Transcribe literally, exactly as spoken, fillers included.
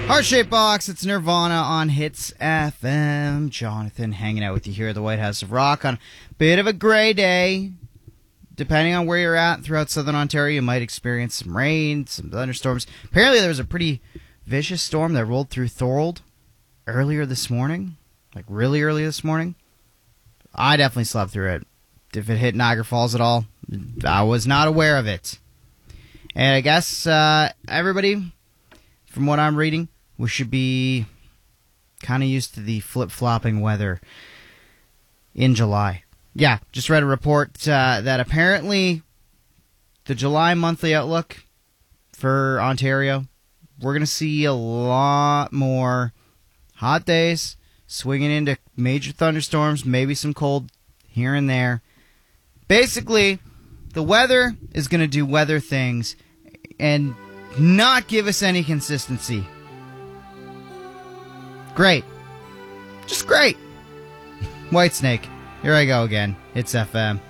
Heart-Shaped Box, it's Nirvana on Hits F M. Jonathan hanging out with you here at the White House of Rock on a bit of a gray day. Depending on where you're at throughout southern Ontario, you might experience some rain, some thunderstorms. Apparently there was a pretty vicious storm that rolled through Thorold earlier this morning, like really early this morning. I definitely slept through it. If it hit Niagara Falls at all, I was not aware of it. And I guess uh, everybody, from what I'm reading, we should be kind of used to the flip-flopping weather in July. Yeah, just read a report uh, that apparently the July monthly outlook for Ontario, we're going to see a lot more hot days, swinging into major thunderstorms, maybe some cold here and there. Basically, the weather is going to do weather things and not give us any consistency. Great. Just great. Whitesnake. Here I go again. It's F M.